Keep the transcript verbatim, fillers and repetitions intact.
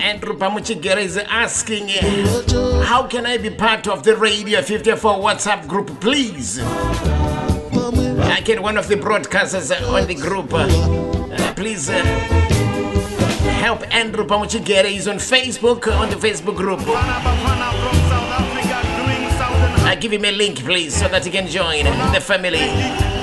Andrew Pamuchigera is asking, uh, how can I be part of the Radio fifty-four WhatsApp group, please? I get one of the broadcasters uh, on the group. Uh, uh, please uh, help Andrew Pamuchigera. He's on Facebook, uh, on the Facebook group. I give him a link, please, so that he can join the family.